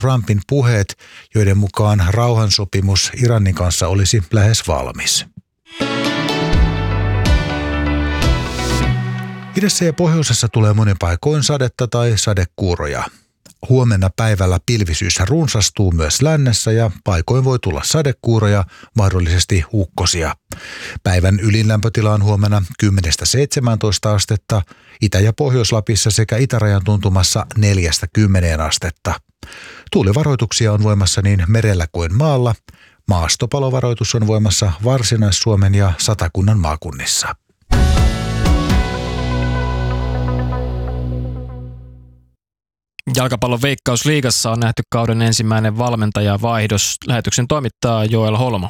Trumpin puheet, joiden mukaan rauhansopimus Iranin kanssa olisi lähes valmis. Idässä ja pohjoisessa tulee monin paikoin sadetta tai sadekuuroja. Huomenna päivällä pilvisyys runsastuu myös lännessä ja paikoin voi tulla sadekuuroja, mahdollisesti ukkosia. Päivän ylinlämpötila on huomenna 10-17 astetta, Itä- ja Pohjois-Lapissa sekä itärajan tuntumassa 4-10 astetta. Tuulivaroituksia on voimassa niin merellä kuin maalla. Maastopalovaroitus on voimassa Varsinais-Suomen ja Satakunnan maakunnissa. Jalkapallon Veikkausliigassa on nähty kauden ensimmäinen valmentajavaihdos. Lähetyksen toimittaa Joel Holmo.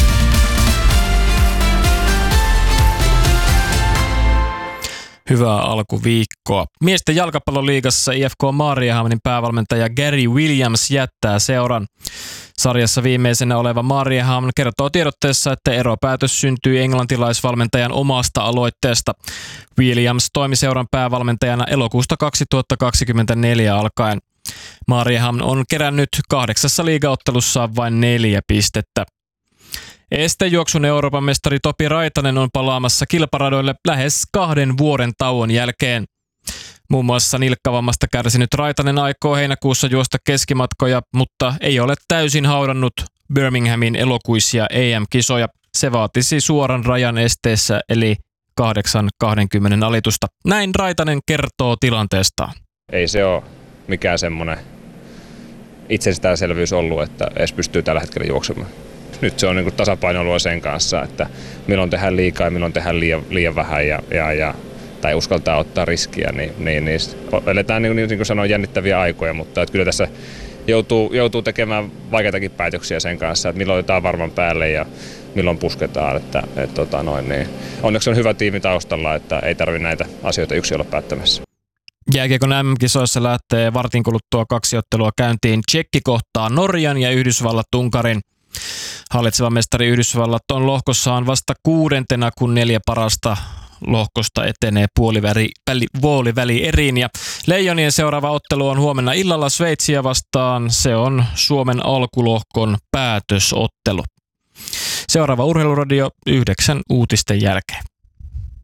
Hyvää alkuviikkoa. Miesten jalkapalloliigassa IFK Mariehamnin päävalmentaja Gary Williams jättää seuran. Sarjassa viimeisenä oleva Mariehamn kertoo tiedotteessa, että eropäätös syntyi englantilaisvalmentajan omasta aloitteesta. Williams toimi seuran päävalmentajana elokuusta 2024 alkaen. Mariehamn on kerännyt 8 liigaottelussaan vain 4 pistettä. Estejuoksun Euroopan mestari Topi Raitanen on palaamassa kilparadoille lähes 2 vuoden tauon jälkeen. Muun muassa nilkkavammasta kärsinyt Raitanen aikoo heinäkuussa juosta keskimatkoja, mutta ei ole täysin haudannut Birminghamin elokuisia EM-kisoja. Se vaatisi suoran rajan esteessä eli 8:20 alitusta. Näin Raitanen kertoo tilanteestaan. Ei se ole mikään semmoinen itsestäänselvyys ollut, että edes pystyy tällä hetkellä juoksemaan. Nyt se on niin kuin tasapainoilua sen kanssa, että milloin tehdään liikaa ja milloin tehdään liian vähän tai uskaltaa ottaa riskiä, niin eletään niin kuin sanoin jännittäviä aikoja, mutta että kyllä tässä joutuu tekemään vaikeitakin päätöksiä sen kanssa, että milloin otetaan varman päälle ja milloin pusketaan. Niin. Onneksi on hyvä tiimi taustalla, että ei tarvitse näitä asioita yksin olla päättämässä. Jääkiekon MM-kisoissa lähtee vartin kuluttua 2 ottelua käyntiin. Tšekki kohtaa Norjan ja Yhdysvallat Unkarin. Hallitseva mestari Yhdysvallat on lohkossaan vasta 6. kun 4 parasta lohkosta etenee puoliväli eriin. Ja Leijonien seuraava ottelu on huomenna illalla Sveitsiä vastaan. Se on Suomen alkulohkon päätösottelu. Seuraava Urheiluradio 9 uutisten jälkeen.